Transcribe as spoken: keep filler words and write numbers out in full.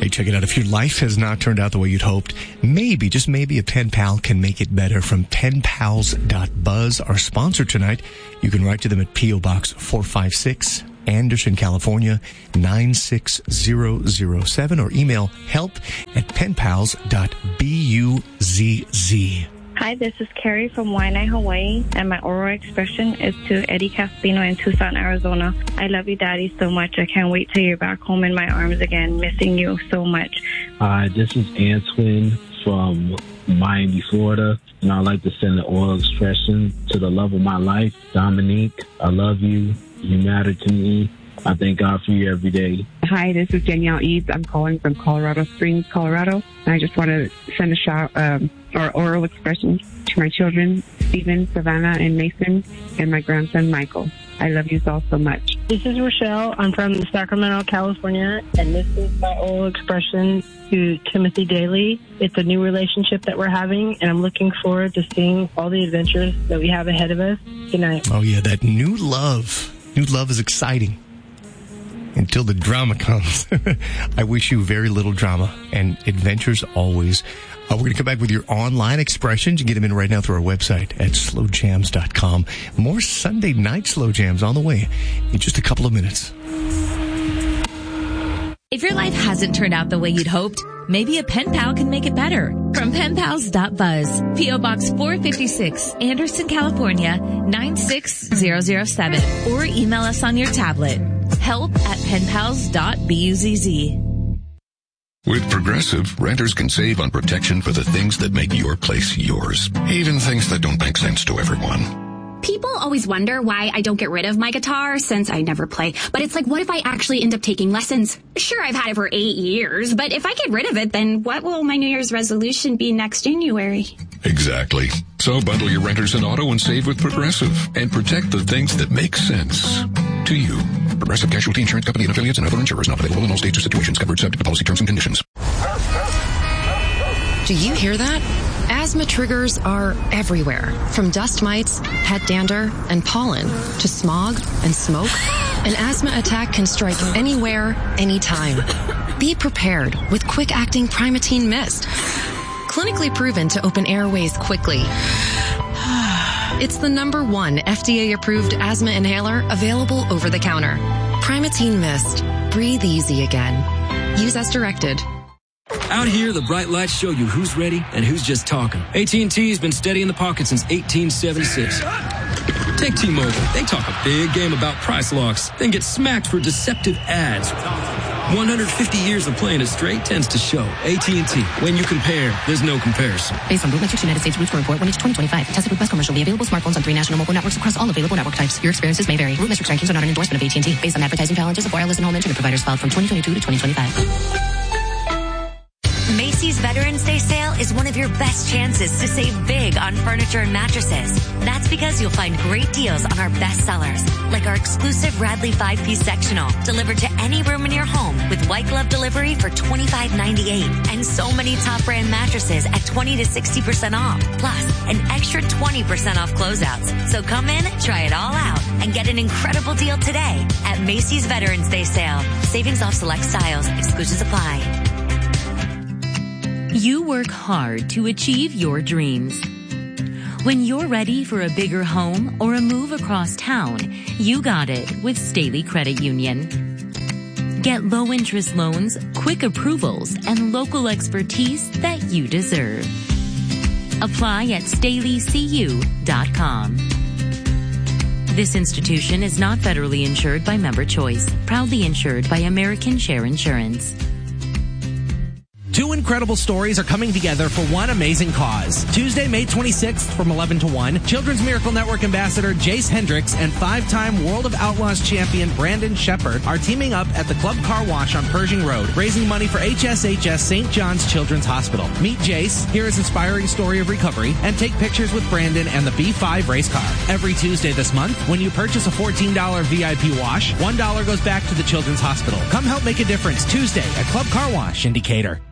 Hey, check it out. If your life has not turned out the way you'd hoped, maybe, just maybe, a pen pal can make it better. From pen pals dot buzz, our sponsor tonight. You can write to them at P O. Box four five six, Anderson, California, nine six zero zero seven, or email help at pen pals dot buzz. Hi, this is Carrie from Waianae, Hawaii, and my oral expression is to Eddie Caspino in Tucson, Arizona. I love you, Daddy, so much. I can't wait till you're back home in my arms again. Missing you so much. Hi, this is Antoine from Miami, Florida, and I'd like to send an oral expression to the love of my life, Dominique. I love you. You matter to me. I thank God for you every day. Hi, this is Danielle Eads. I'm calling from Colorado Springs, Colorado. And I just want to send a shout um, or oral expression to my children, Stephen, Savannah, and Mason, and my grandson, Michael. I love you all so much. This is Rochelle. I'm from Sacramento, California, and this is my oral expression to Timothy Daly. It's a new relationship that we're having, and I'm looking forward to seeing all the adventures that we have ahead of us. Good night. Oh, yeah, that new love. New love is exciting. Until the drama comes. I wish you very little drama and adventures always. Uh, we're going to come back with your online expressions. You can get them in right now through our website at slow jams dot com. More Sunday night Slow Jams on the way in just a couple of minutes. If your life hasn't turned out the way you'd hoped, maybe a pen pal can make it better. From pen pals dot buzz, P O. Box four fifty-six, Anderson, California, nine six zero zero seven, or email us on your tablet. Help at pen pals dot buzz. With Progressive, renters can save on protection for the things that make your place yours, even things that don't make sense to everyone. People always wonder why I don't get rid of my guitar since I never play. But it's like, what if I actually end up taking lessons? Sure, I've had it for eight years, but if I get rid of it, then what will my New Year's resolution be next January? Exactly. So bundle your renters and auto and save with Progressive and protect the things that make sense to you. Progressive Casualty Insurance Company and affiliates and other insurers not available in all states or situations. Covered subject to policy terms and conditions. Do you hear that? Asthma triggers are everywhere, from dust mites, pet dander, and pollen, to smog and smoke. An asthma attack can strike anywhere, anytime. Be prepared with quick-acting Primatene Mist. Clinically proven to open airways quickly. It's the number one F D A-approved asthma inhaler available over the counter. Primatene Mist. Breathe easy again. Use as directed. Out here, the bright lights show you who's ready and who's just talking. A T and T's been steady in the pocket since eighteen seventy-six. Take T-Mobile. They talk a big game about price locks, then get smacked for deceptive ads. one hundred fifty years of playing it straight tends to show. A T and T. When you compare, there's no comparison. Based on RootMetrics United States Roots Report, one H twenty twenty-five. Tested with best commercially available smartphones on three national mobile networks across all available network types. Your experiences may vary. RootMetrics rankings are not an endorsement of A T and T. Based on advertising challenges of wireless and home internet providers filed from twenty twenty-two to twenty twenty-five. Macy's Veterans Day sale is one of your best chances to save big on furniture and mattresses. That's because you'll find great deals on our best sellers, like our exclusive Radley five-piece sectional, delivered to any room in your home with white glove delivery for twenty-five ninety-eight, and so many top brand mattresses at twenty to sixty percent off, plus an extra twenty percent off closeouts. So come in, try it all out, and get an incredible deal today at Macy's Veterans Day sale. Savings off select styles. Exclusions apply. You work hard to achieve your dreams. When you're ready for a bigger home or a move across town, you got it with Staley Credit Union. Get low interest loans, quick approvals, and local expertise that you deserve. Apply at staley c u dot com. This institution is not federally insured by Member Choice, proudly insured by American Share Insurance. Two incredible stories are coming together for one amazing cause. Tuesday, May twenty-sixth from eleven to one, Children's Miracle Network Ambassador Jace Hendricks and five-time World of Outlaws champion Brandon Shepard are teaming up at the Club Car Wash on Pershing Road, raising money for H S H S Saint John's Children's Hospital. Meet Jace, hear his inspiring story of recovery, and take pictures with Brandon and the B five race car. Every Tuesday this month, when you purchase a fourteen dollars V I P wash, one dollar goes back to the Children's Hospital. Come help make a difference Tuesday at Club Car Wash in Decatur.